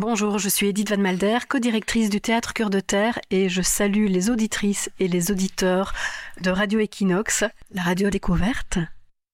Bonjour, je suis Edith Van Malder, co-directrice du Théâtre Cœur de Terre et je salue les auditrices et les auditeurs de Radio Equinox, la radio découverte.